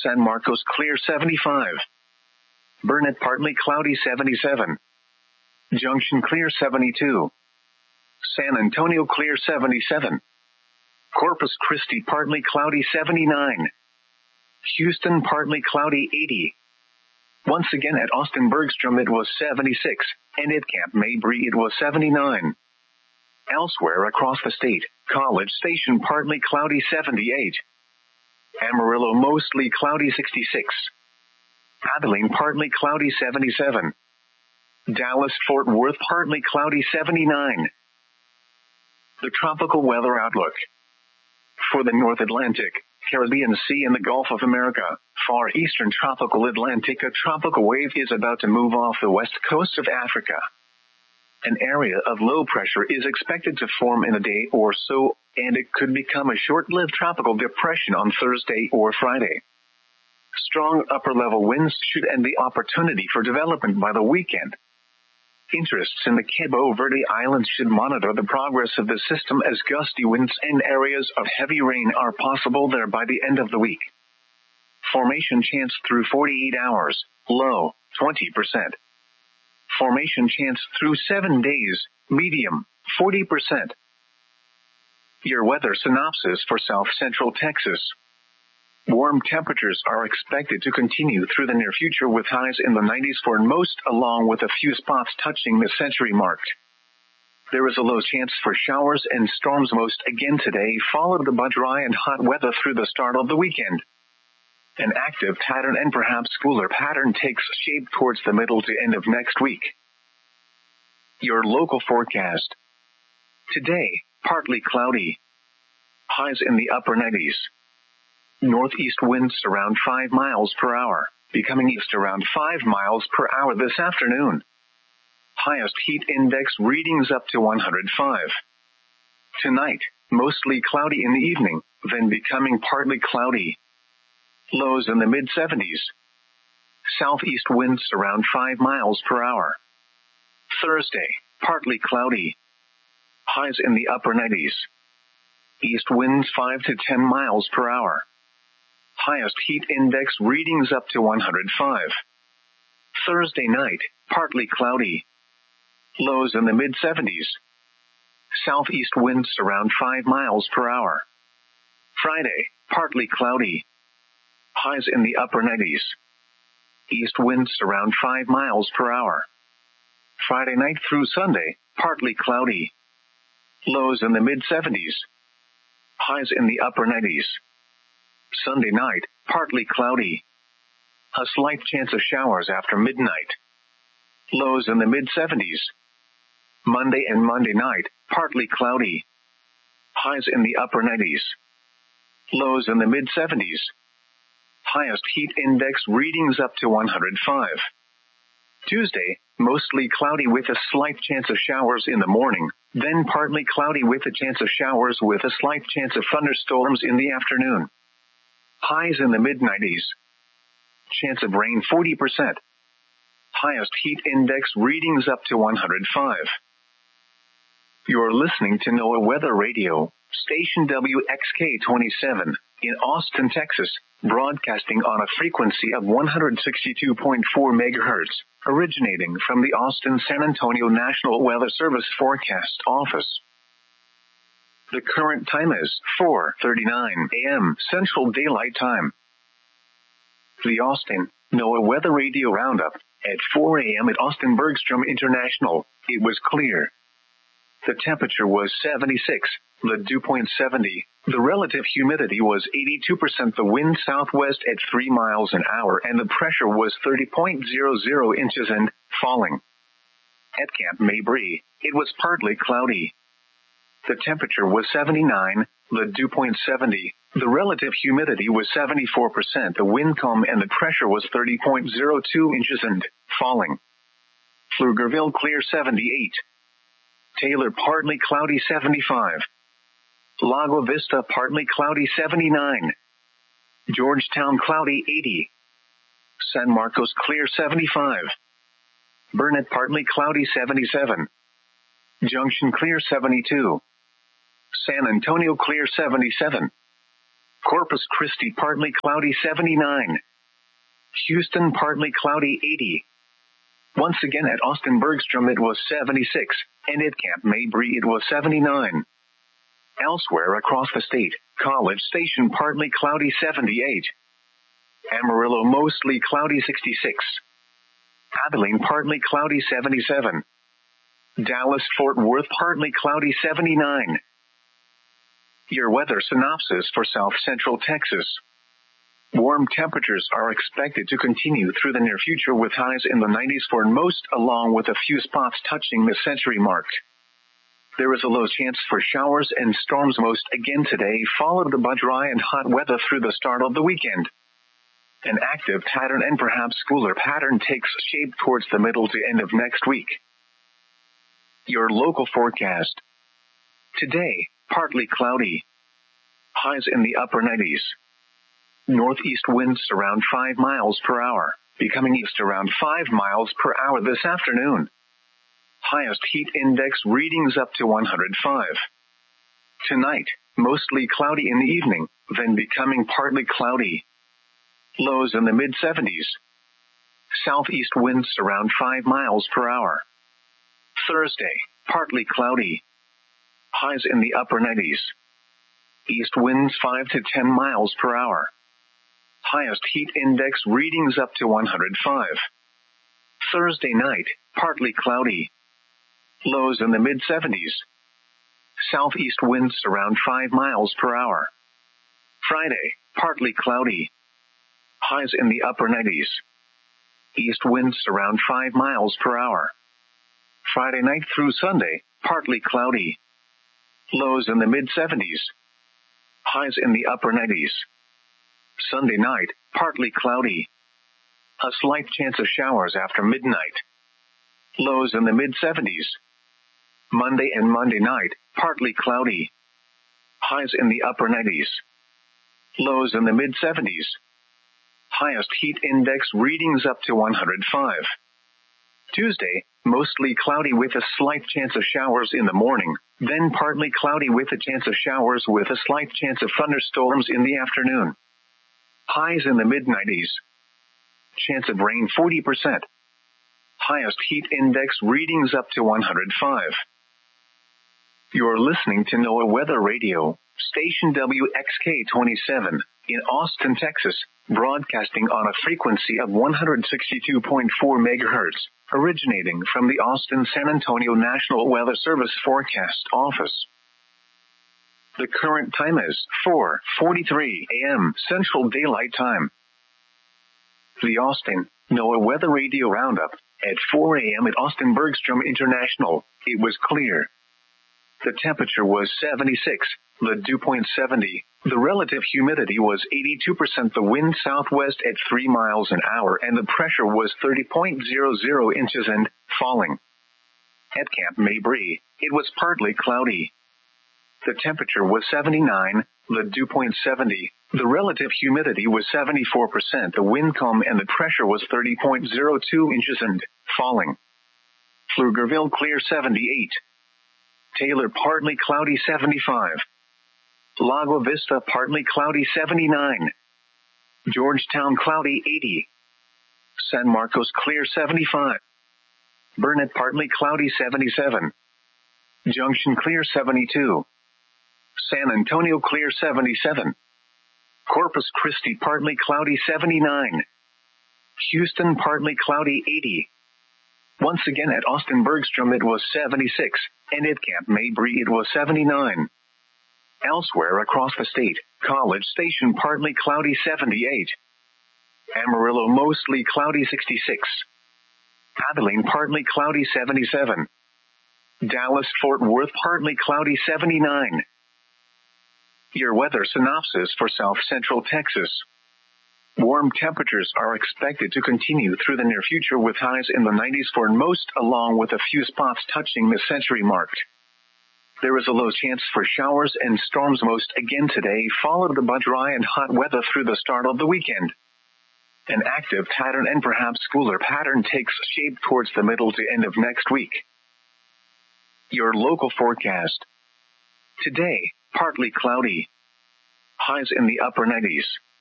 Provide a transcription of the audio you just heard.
San Marcos clear 75. Burnett partly cloudy 77. Junction clear 72. San Antonio clear 77. Corpus Christi partly cloudy 79. Houston partly cloudy 80. Once again at Austin Bergstrom it was 76, and at Camp Mabry it was 79. Elsewhere across the state, College Station partly cloudy 78. Amarillo mostly cloudy 66. Abilene partly cloudy 77. Dallas-Fort Worth partly cloudy 79. The tropical weather outlook. For the North Atlantic, Caribbean Sea and the Gulf of America, far eastern tropical Atlantic, a tropical wave is about to move off the west coast of Africa. An area of low pressure is expected to form in a day or so, and it could become a short-lived tropical depression on Thursday or Friday. Strong upper-level winds should end the opportunity for development by the weekend. Interests in the Cabo Verde Islands should monitor the progress of the system as gusty winds and areas of heavy rain are possible there by the end of the week. Formation chance through 48 hours, low, 20%. Formation chance through 7 days, medium, 40%. Your weather synopsis for South Central Texas. Warm temperatures are expected to continue through the near future with highs in the 90s for most, along with a few spots touching the century mark. There is a low chance for showers and storms most again today, followed by dry and hot weather through the start of the weekend. An active pattern and perhaps cooler pattern takes shape towards the middle to end of next week. Your local forecast. Today, partly cloudy. Highs in the upper 90s. Northeast winds around 5 miles per hour, becoming east around 5 miles per hour this afternoon. Highest heat index readings up to 105. Tonight, mostly cloudy in the evening, then becoming partly cloudy. Lows in the mid-70s. Southeast winds around 5 miles per hour. Thursday, partly cloudy. Highs in the upper 90s. East winds 5 to 10 miles per hour. Highest heat index readings up to 105. Thursday night, partly cloudy. Lows in the mid-70s. Southeast winds around 5 miles per hour. Friday, partly cloudy. Highs in the upper 90s. East winds around 5 miles per hour. Friday night through Sunday, partly cloudy. Lows in the mid-70s. Highs in the upper 90s. Sunday night, partly cloudy. A slight chance of showers after midnight. Lows in the mid-70s. Monday and Monday night, partly cloudy. Highs in the upper 90s. Lows in the mid-70s. Highest heat index readings up to 105. Tuesday, mostly cloudy with a slight chance of showers in the morning, then partly cloudy with a chance of showers with a slight chance of thunderstorms in the afternoon. Highs in the mid-90s. Chance of rain 40%. Highest heat index readings up to 105. You're listening to NOAA Weather Radio, station WXK-27, in Austin, Texas, broadcasting on a frequency of 162.4 MHz, originating from the Austin-San Antonio National Weather Service Forecast Office. The current time is 4:39 a.m. Central Daylight Time. The Austin NOAA Weather Radio Roundup. At 4 a.m. at Austin Bergstrom International, it was clear. The temperature was 76, the dew point 70, the relative humidity was 82%, the wind southwest at 3 miles an hour, and the pressure was 30.00 inches and falling. At Camp Mabry, it was partly cloudy. The temperature was 79, the dew point 70, the relative humidity was 74%, the wind calm, and the pressure was 30.02 inches and falling. Pflugerville clear 78. Taylor partly cloudy 75. Lago Vista partly cloudy 79. Georgetown cloudy 80. San Marcos clear 75. Burnett partly cloudy 77. Junction clear 72. San Antonio clear 77. Corpus Christi partly cloudy 79. Houston partly cloudy 80. Once again at Austin Bergstrom it was 76, and at Camp Mabry it was 79. Elsewhere across the state, College Station partly cloudy 78. Amarillo mostly cloudy 66. Abilene partly cloudy 77. Dallas-Fort Worth partly cloudy 79. Your weather synopsis for South Central Texas. Warm temperatures are expected to continue through the near future with highs in the 90s for most, along with a few spots touching the century mark. There is a low chance for showers and storms most again today, followed by dry and hot weather through the start of the weekend. An active pattern and perhaps cooler pattern takes shape towards the middle to end of next week. Your local forecast. Today, partly cloudy. Highs in the upper 90s. Northeast winds around 5 miles per hour, becoming east around 5 miles per hour this afternoon. Highest heat index readings up to 105. Tonight, mostly cloudy in the evening, then becoming partly cloudy. Lows in the mid-70s. Southeast winds around 5 miles per hour. Thursday, partly cloudy. Highs in the upper 90s. East winds 5 to 10 miles per hour. Highest heat index readings up to 105. Thursday night, partly cloudy. Lows in the mid-70s. Southeast winds around 5 miles per hour. Friday, partly cloudy. Highs in the upper 90s. East winds around 5 miles per hour. Friday night through Sunday, partly cloudy. Lows in the mid-70s. Highs in the upper 90s. Sunday night, partly cloudy. A slight chance of showers after midnight. Lows in the mid-70s. Monday and Monday night, partly cloudy. Highs in the upper 90s. Lows in the mid-70s. Highest heat index readings up to 105. Tuesday, mostly cloudy with a slight chance of showers in the morning, then partly cloudy with a chance of showers with a slight chance of thunderstorms in the afternoon. Highs in the mid-90s. Chance of rain 40%. Highest heat index readings up to 105. You're listening to NOAA Weather Radio, station WXK-27, in Austin, Texas, broadcasting on a frequency of 162.4 megahertz, originating from the Austin-San Antonio National Weather Service Forecast Office. The current time is 4:43 a.m. Central Daylight Time. The Austin NOAA Weather Radio Roundup. At 4 a.m. at Austin Bergstrom International, it was clear. The temperature was 76, the dew point 70, the relative humidity was 82%, the wind southwest at 3 miles an hour, and the pressure was 30.00 inches and falling. At Camp Mabry, it was partly cloudy. The temperature was 79, the dew point 70, the relative humidity was 74%, the wind calm, and the pressure was 30.02 inches and falling. Pflugerville clear 78. Taylor partly cloudy 75. Lago Vista partly cloudy 79. Georgetown cloudy 80. San Marcos clear 75. Burnett partly cloudy 77. Junction clear 72. San Antonio clear 77. Corpus Christi partly cloudy 79. Houston partly cloudy 80. Once again at Austin Bergstrom it was 76, and at Camp Mabry it was 79. Elsewhere across the state, College Station partly cloudy 78. Amarillo mostly cloudy 66. Abilene partly cloudy 77. Dallas-Fort Worth partly cloudy 79. Your weather synopsis for South Central Texas. Warm temperatures are expected to continue through the near future with highs in the 90s for most, along with a few spots touching the century mark. There is a low chance for showers and storms most again today, followed by dry and hot weather through the start of the weekend. An active pattern and perhaps cooler pattern takes shape towards the middle to end of next week. Your local forecast. Today, partly cloudy. highs in the upper 90s.